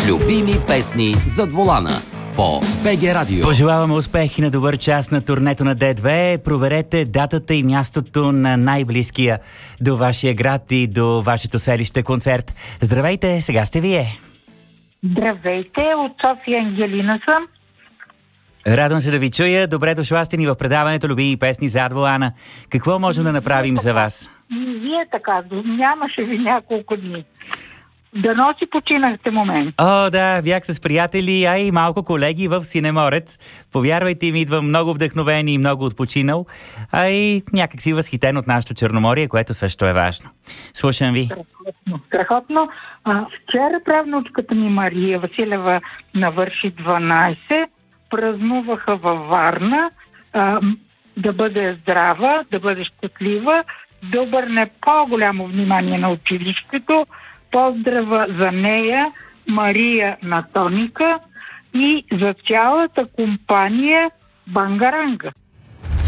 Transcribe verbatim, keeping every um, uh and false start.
Любими песни зад волана по БГ Радио. Пожелаваме успех и на добър час на турнето на Д две. Проверете датата и мястото на най-близкия до вашия град и до вашето селище концерт. Здравейте, сега сте вие. Здравейте, от София Ангелина съм. Радвам се да ви чуя. Добре дошла сте ни в предаването Любими песни зад волана. Какво можем да направим за вас? И вие така, нямаше ви няколко дни. Дано си починахте момент. О, да, бях с приятели, а и малко колеги в Синеморец. Повярвайте ми, идвам много вдъхновен и много отпочинал, а и някак си възхитен от нашето Черноморие, което също е важно. Слушам ви. Страхотно. Страхотно. А, вчера правнучката ми Мария Василева навърши дванайсет. Празнуваха във Варна. А, да бъде здрава, да бъде щастлива, да обърне по-голямо внимание на училището. Поздрава за нея, Мария на Тоника и за цялата компания Бангаранга.